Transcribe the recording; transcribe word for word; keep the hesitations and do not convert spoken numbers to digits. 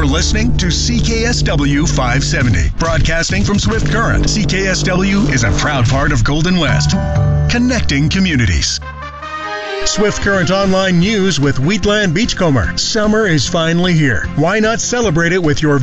You're listening to C K S W five seventy, broadcasting from Swift Current. C K S W is a proud part of Golden West, connecting communities. Swift Current Online News with Wheatland Beachcomber. Summer is finally here. Why not celebrate it with your